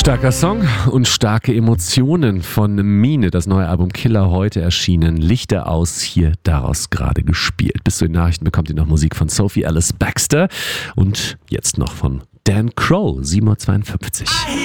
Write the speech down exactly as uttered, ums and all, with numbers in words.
Starker Song und starke Emotionen von Mine. Das neue Album Killer heute erschienen. Lichter aus, hier daraus gerade gespielt. Bis zu den Nachrichten bekommt ihr noch Musik von Sophie Alice Baxter und jetzt noch von Dan Crow, sieben Uhr zweiundfünfzig.